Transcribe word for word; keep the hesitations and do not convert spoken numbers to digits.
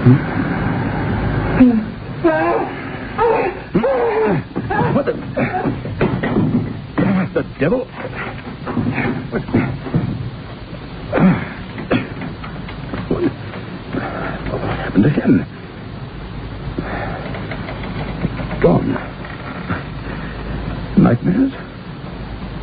What the... What the devil? What... What happened to him? Gone. Nightmares?